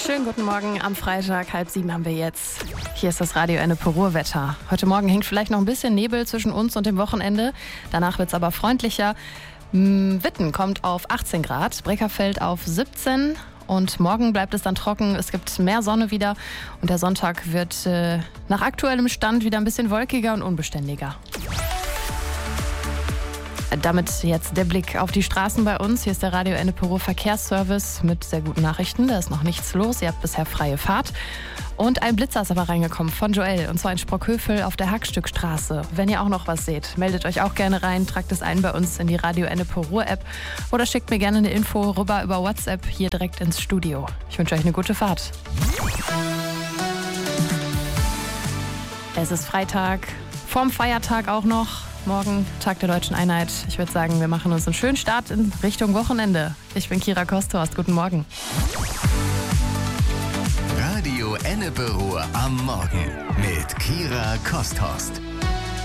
Schönen guten Morgen am Freitag, 6:30 haben wir jetzt. Hier ist das Radio Ennepe Ruhrwetter. Heute Morgen hängt vielleicht noch ein bisschen Nebel zwischen uns und dem Wochenende. Danach wird es aber freundlicher. Witten kommt auf 18 Grad, Breckerfeld auf 17 und morgen bleibt es dann trocken. Es gibt mehr Sonne wieder und der Sonntag wird nach aktuellem Stand wieder ein bisschen wolkiger und unbeständiger. Damit jetzt der Blick auf die Straßen bei uns. Hier ist der Radio Ennepe Ruhr Verkehrsservice mit sehr guten Nachrichten. Da ist noch nichts los. Ihr habt bisher freie Fahrt. Und ein Blitzer ist aber reingekommen von Joel. Und zwar in Sprockhövel auf der Hackstückstraße. Wenn ihr auch noch was seht, meldet euch auch gerne rein. Tragt es ein bei uns in die Radio Ennepe Ruhr App. Oder schickt mir gerne eine Info rüber über WhatsApp hier direkt ins Studio. Ich wünsche euch eine gute Fahrt. Es ist Freitag. Vorm Feiertag auch noch. Morgen, Tag der Deutschen Einheit. Ich würde sagen, wir machen uns einen schönen Start in Richtung Wochenende. Ich bin Kira Kosthorst. Guten Morgen. Radio Ennepe Ruhr am Morgen mit Kira Kosthorst.